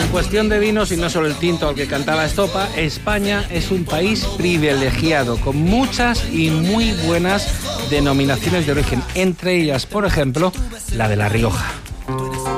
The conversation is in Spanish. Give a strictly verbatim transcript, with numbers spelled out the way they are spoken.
en cuestión de vinos, y no solo el tinto al que cantaba Estopa, España es un país privilegiado, con muchas y muy buenas denominaciones de origen, entre ellas, por ejemplo, la de La Rioja.